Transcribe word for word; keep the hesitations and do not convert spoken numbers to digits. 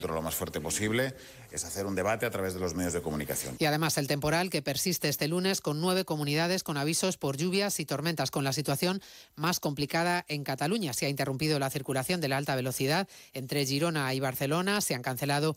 lo más fuerte posible, es hacer un debate a través de los medios de comunicación. Y además el temporal que persiste este lunes con nueve comunidades con avisos por lluvias y tormentas, con la situación más complicada en Cataluña. Se ha interrumpido la circulación de la alta velocidad entre Girona y Barcelona, se han cancelado